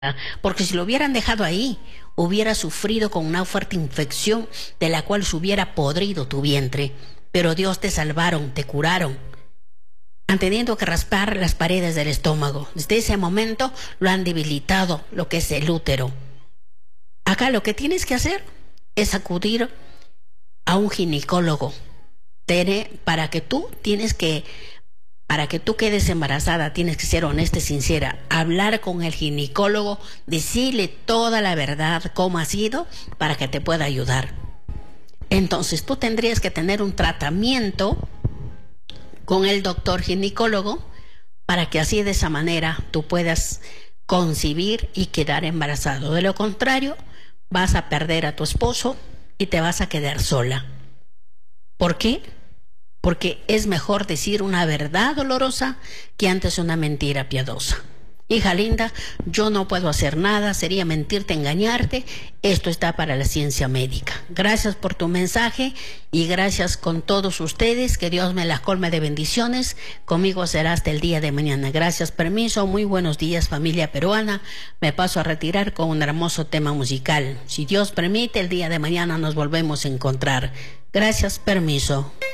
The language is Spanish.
porque si lo hubieran dejado ahí, hubiera sufrido con una fuerte infección de la cual se hubiera podrido tu vientre. Pero Dios te salvaron, te curaron. Han tenido que raspar las paredes del estómago. Desde ese momento lo han debilitado, lo que es el útero. Acá lo que tienes que hacer es acudir a un ginecólogo. Para que tú quedes embarazada, tienes que ser honesta y sincera. Hablar con el ginecólogo, decirle toda la verdad, cómo ha sido, para que te pueda ayudar. Entonces tú tendrías que tener un tratamiento con el doctor ginecólogo para que así de esa manera tú puedas concebir y quedar embarazado. De lo contrario, vas a perder a tu esposo y te vas a quedar sola. ¿Por qué? Porque es mejor decir una verdad dolorosa que antes una mentira piadosa. Hija linda, yo no puedo hacer nada, sería mentirte, engañarte. Esto está para la ciencia médica. Gracias por tu mensaje y gracias con todos ustedes. Que Dios me las colme de bendiciones. Conmigo será hasta el día de mañana. Gracias, permiso. Muy buenos días, familia peruana. Me paso a retirar con un hermoso tema musical. Si Dios permite, el día de mañana nos volvemos a encontrar. Gracias, permiso.